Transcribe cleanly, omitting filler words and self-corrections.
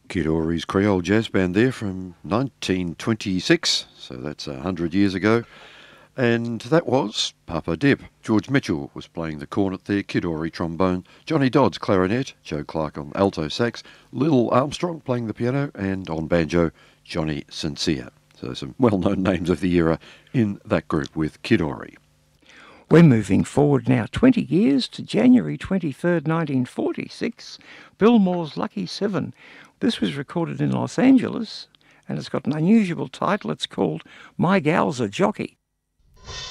Kid Ory's Creole Jazz Band there from 1926, so that's 100 years ago. And that was Papa Dip. George Mitchell was playing the cornet there, Kid Ory trombone, Johnny Dodds clarinet, Joe Clark on alto sax, Lil Armstrong playing the piano, and on banjo, Johnny Sincere. So some well-known names of the era in that group with Kid Ory. We're moving forward now 20 years to January 23rd, 1946, Bill Moore's Lucky 7. This was recorded in Los Angeles, and it's got an unusual title. It's called My Gal's a Jockey.